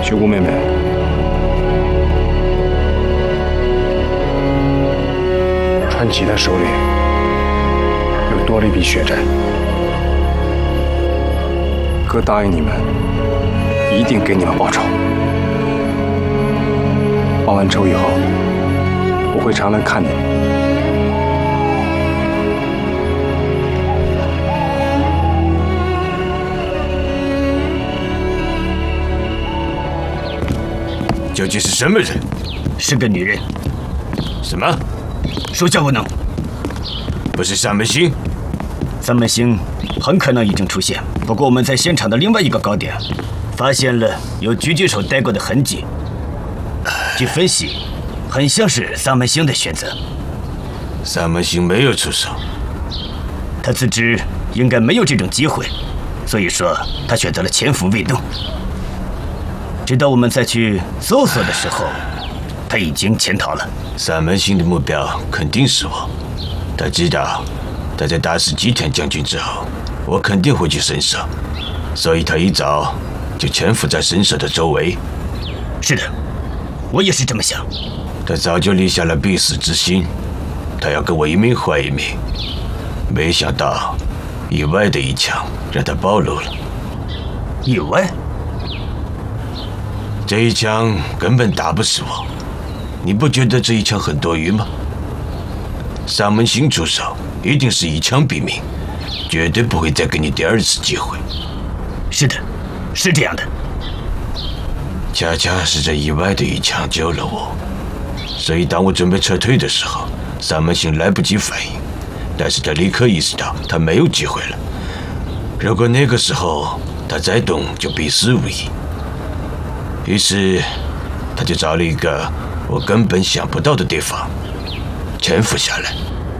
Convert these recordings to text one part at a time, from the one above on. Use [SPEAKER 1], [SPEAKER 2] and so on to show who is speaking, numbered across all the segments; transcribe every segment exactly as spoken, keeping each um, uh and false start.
[SPEAKER 1] 雪姑妹妹，传奇的手里又多了一笔血债，哥答应你们，一定给你们报仇。报完仇以后，我会常来看你们。
[SPEAKER 2] 究竟是什么人？
[SPEAKER 3] 是个女人。
[SPEAKER 2] 什么？
[SPEAKER 3] 属下无能。
[SPEAKER 2] 不是三门星？
[SPEAKER 3] 三门星很可能已经出现，不过我们在现场的另外一个高点发现了有狙击手待过的痕迹。据分析，很像是三门星的选择。
[SPEAKER 2] 三门星没有出手，
[SPEAKER 3] 他自知应该没有这种机会，所以说他选择了潜伏未动。 直到我们再去搜索的时候，他已经潜逃了。
[SPEAKER 2] 三门星的目标肯定是我，他知道他在打死吉田将军之后，我肯定会去神社，所以他一早就潜伏在神社的周围。
[SPEAKER 3] 是的，我也是这么想。
[SPEAKER 2] 他早就立下了必死之心，他要跟我一命换一命。没想到，意外的一枪让他暴露了。
[SPEAKER 3] 意外？
[SPEAKER 2] 这一枪根本打不死我，你不觉得这一枪很多余吗？三门星出手一定是一枪毙命，绝对不会再给你第二次机会。
[SPEAKER 3] 是的，是这样的。
[SPEAKER 2] 恰恰是这意外的一枪救了我，所以当我准备撤退的时候，三门星来不及反应，但是他立刻意识到他没有机会了。如果那个时候他再动，就必死无疑。 于是，他就找了一个我根本想不到的地方潜伏下来。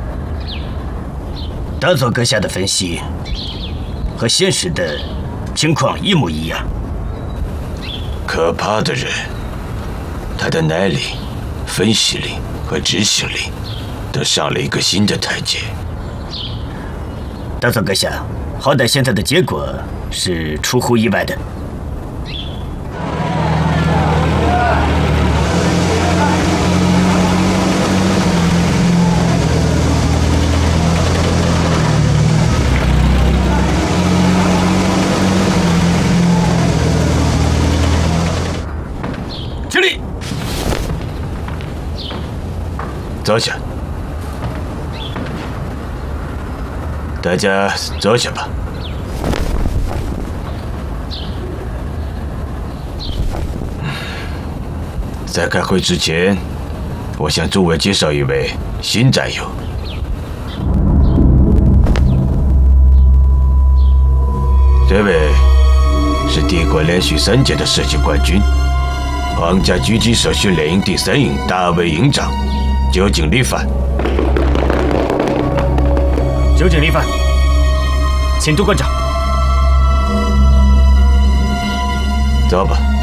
[SPEAKER 3] 大佐阁下的分析和现实的情况一模一样。
[SPEAKER 2] 可怕的人，他的耐力、分析力和执行力都上了一个新的台阶。
[SPEAKER 3] 大佐阁下，好歹现在的结果是出乎意外的。 坐下，大家坐下吧。在开会之前，我向诸位介绍一位新战友。这位是帝国连续三届的射击冠军，皇家狙击手训练营第三营大卫营长。 酒井立范， 酒井立范，请督官长。
[SPEAKER 2] 走吧。